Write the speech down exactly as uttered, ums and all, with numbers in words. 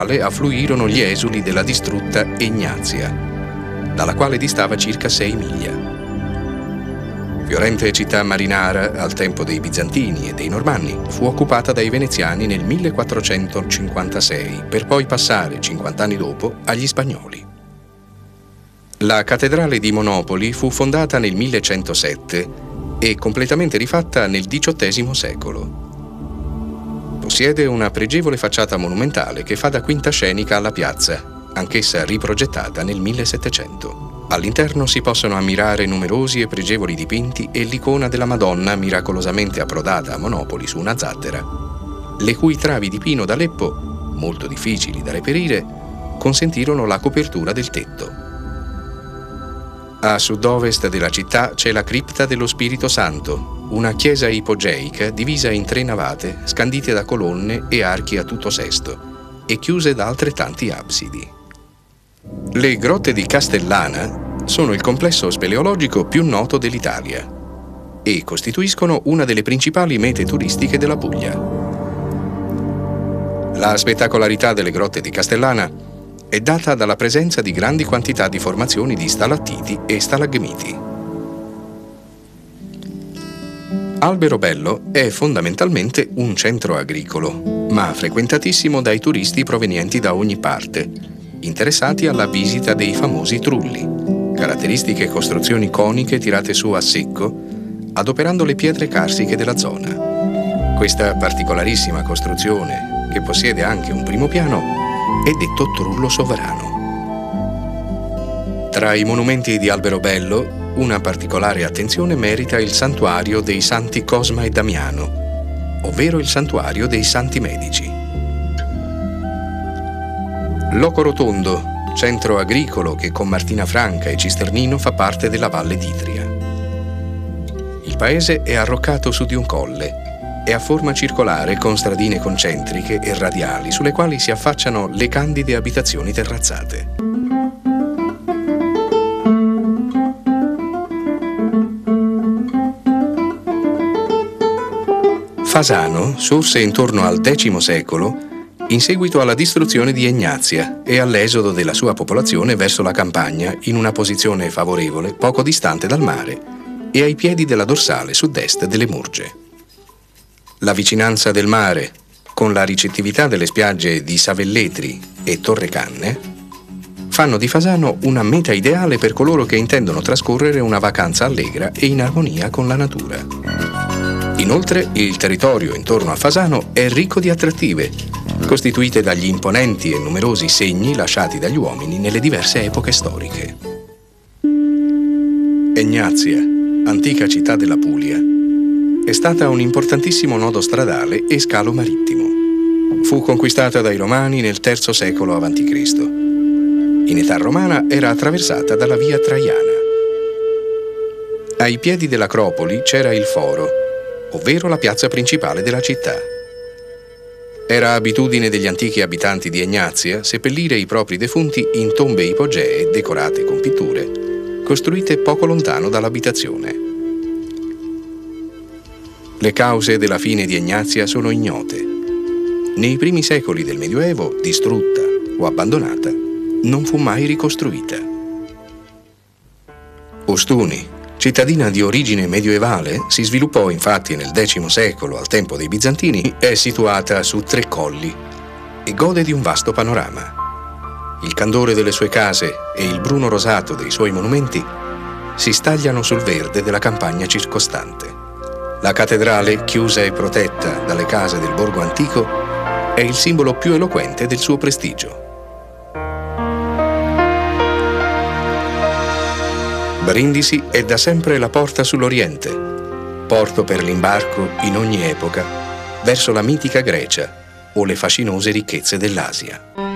affluirono gli esuli della distrutta Egnazia, dalla quale distava circa sei miglia. Fiorente città marinara al tempo dei Bizantini e dei Normanni, fu occupata dai veneziani nel millequattrocentocinquantasei, per poi passare, cinquanta anni dopo, agli spagnoli. La cattedrale di Monopoli fu fondata nel millecentosette e completamente rifatta nel diciottesimo secolo. Possiede una pregevole facciata monumentale che fa da quinta scenica alla piazza, anch'essa riprogettata nel millesettecento. All'interno si possono ammirare numerosi e pregevoli dipinti e l'icona della Madonna miracolosamente approdata a Monopoli su una zattera, le cui travi di pino d'Aleppo, molto difficili da reperire, consentirono la copertura del tetto. A sud-ovest della città c'è la cripta dello Spirito Santo, una chiesa ipogeica divisa in tre navate, scandite da colonne e archi a tutto sesto, e chiuse da altrettanti absidi. Le grotte di Castellana sono il complesso speleologico più noto dell'Italia e costituiscono una delle principali mete turistiche della Puglia. La spettacolarità delle grotte di Castellana è data dalla presenza di grandi quantità di formazioni di stalattiti e stalagmiti. Alberobello è fondamentalmente un centro agricolo, ma frequentatissimo dai turisti provenienti da ogni parte, interessati alla visita dei famosi trulli, caratteristiche costruzioni coniche tirate su a secco, adoperando le pietre carsiche della zona. Questa particolarissima costruzione, che possiede anche un primo piano, è detto trullo sovrano. Tra i monumenti di Alberobello, una particolare attenzione merita il santuario dei Santi Cosma e Damiano, ovvero il santuario dei Santi Medici. Loco Rotondo, centro agricolo che con Martina Franca e Cisternino fa parte della Valle d'Itria. Il paese è arroccato su di un colle. È a forma circolare con stradine concentriche e radiali sulle quali si affacciano le candide abitazioni terrazzate. Fasano sorse intorno al X secolo in seguito alla distruzione di Egnazia e all'esodo della sua popolazione verso la campagna in una posizione favorevole poco distante dal mare e ai piedi della dorsale sud-est delle Murge. La vicinanza del mare, con la ricettività delle spiagge di Savelletri e Torrecanne, fanno di Fasano una meta ideale per coloro che intendono trascorrere una vacanza allegra e in armonia con la natura. Inoltre, il territorio intorno a Fasano è ricco di attrattive, costituite dagli imponenti e numerosi segni lasciati dagli uomini nelle diverse epoche storiche. Egnazia, antica città della Puglia, è stata un importantissimo nodo stradale e scalo marittimo. Fu conquistata dai Romani nel terzo secolo avanti Cristo. In età romana era attraversata dalla via Traiana. Ai piedi dell'Acropoli c'era il Foro, ovvero la piazza principale della città. Era abitudine degli antichi abitanti di Egnazia seppellire i propri defunti in tombe ipogee decorate con pitture, costruite poco lontano dall'abitazione. Le cause della fine di Egnazia sono ignote. Nei primi secoli del Medioevo, distrutta o abbandonata, non fu mai ricostruita. Ostuni, cittadina di origine medioevale, si sviluppò infatti nel X secolo al tempo dei Bizantini, è situata su tre colli e gode di un vasto panorama. Il candore delle sue case e il bruno rosato dei suoi monumenti si stagliano sul verde della campagna circostante. La cattedrale, chiusa e protetta dalle case del borgo antico, è il simbolo più eloquente del suo prestigio. Brindisi è da sempre la porta sull'Oriente, porto per l'imbarco in ogni epoca verso la mitica Grecia o le fascinose ricchezze dell'Asia.